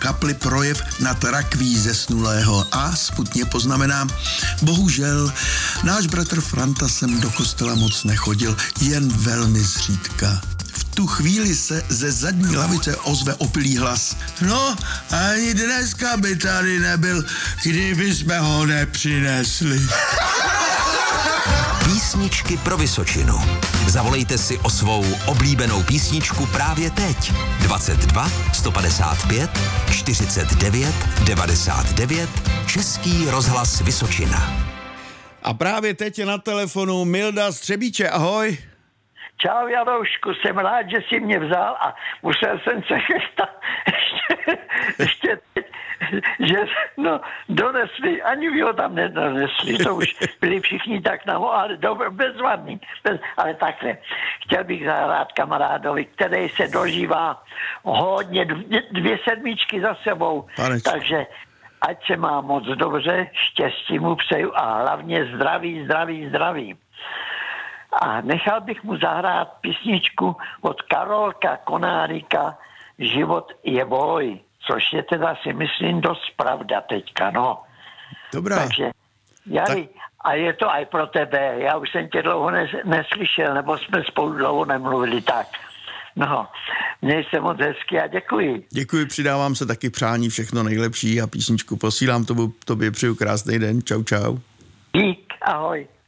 kapli projev nad rakví zesnulého a smutně poznamenám, bohužel náš bratr Franta sem do kostela moc nechodil, jen velmi zřídka. V tu chvíli se ze zadní lavice ozve opilý hlas. No, ani dneska by tady nebyl, kdyby jsme ho nepřinesli. Písničky pro Vysočinu. Zavolejte si o svou oblíbenou písničku právě teď. 22 155 49 99 Český rozhlas Vysočina. A právě teď je na telefonu Milda z Třebíče, ahoj. Čau Janoušku, jsem rád, že jsi mě vzal a musel jsem se chystat ještě teď, že no, donesli, ani vy ho tam nedonesli, to už byli všichni tak ale bezvadný, ale takhle. Chtěl bych zahrát kamarádovi, který se dožívá hodně, 2 sedmičky za sebou, takže ať se má moc dobře, štěstí mu přeju a hlavně zdraví. A nechal bych mu zahrát písničku od Karolka Konárika Život je boj, což je teda si myslím dost pravda teďka, no. Dobrá. Takže, Jari, a je to aj pro tebe, já už jsem tě dlouho neslyšel, nebo jsme spolu dlouho nemluvili, tak. No, měj se moc hezky a děkuji. Děkuji, přidávám se taky přání, všechno nejlepší a písničku posílám tobě, přeju krásný den, čau. Dík, ahoj.